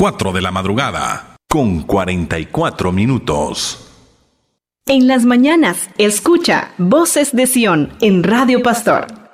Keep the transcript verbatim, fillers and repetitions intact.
cuatro de la madrugada, con cuarenta y cuatro minutos. En las mañanas, escucha Voces de Sion en Radio Pastor.